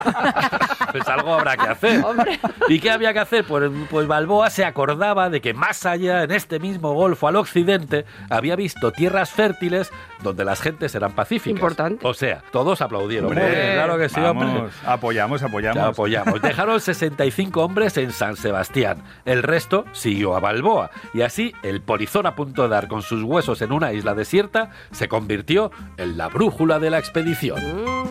Pues algo habrá que hacer. Hombre. ¿Y qué había que hacer? Pues Balboa se acordaba de que más allá, en este mismo golfo al occidente, había visto tierras fértiles donde las gentes eran pacíficas. Importante. O sea, todos aplaudieron. Hombre, Muy bien, claro que sí, hombre. vamos, apoyamos. Apoyamos. Dejaron 65 hombres en San Sebastián. El resto siguió a Balboa. Y así, el polizón a punto de dar con sus huesos en una isla desierta se convirtió en la brújula de la expedición.